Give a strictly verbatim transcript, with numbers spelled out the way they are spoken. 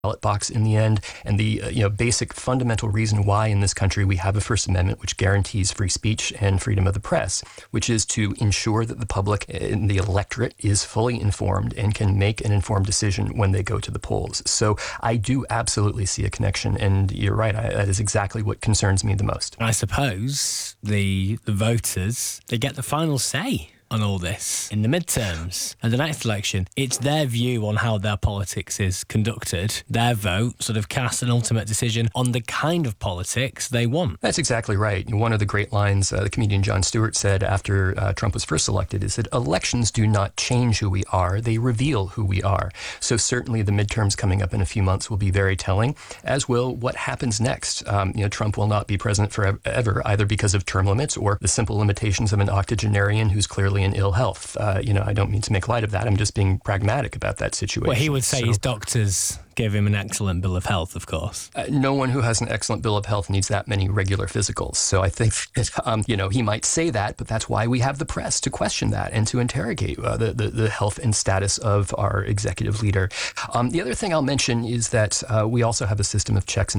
ballot box in the end, and the uh, you know basic fundamental reason why in this country we have a First Amendment which guarantees free speech and freedom of the press, which is to ensure that the public and the electorate is fully informed and can make an informed decision when they go to the polls. So I do absolutely see a connection, and you're right, I, that is exactly what concerns me the most. I suppose the the voters, they get the final say on all this in the midterms and the next election. It's their view on how their politics is conducted. Their vote sort of casts an ultimate decision on the kind of politics they want. That's exactly right. One of the great lines uh, the comedian Jon Stewart said after uh, Trump was first elected is that elections do not change who we are, they reveal who we are. So certainly the midterms coming up in a few months will be very telling, as will what happens next. Um, you know, Trump will not be president forever, either because of term limits or the simple limitations of an octogenarian who's clearly in ill health. Uh, you know, I don't mean to make light of that. I'm just being pragmatic about that situation. Well, he would say so, his doctors gave him an excellent bill of health, of course. Uh, no one who has an excellent bill of health needs that many regular physicals. So I think that, um, you know, he might say that, but that's why we have the press to question that and to interrogate uh, the, the, the health and status of our executive leader. Um, the other thing I'll mention is that uh, we also have a system of checks and